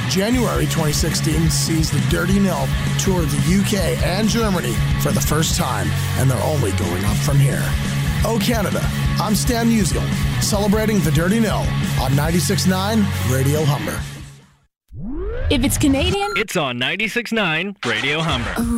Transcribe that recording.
January 2016 sees the Dirty Nil tour the UK and Germany for the first time, and they're only going up from here. Oh Canada, I'm Stan Musial, celebrating the Dirty Nil on 96.9 Radio Humber. If it's Canadian, it's on 96.9 Radio Humber.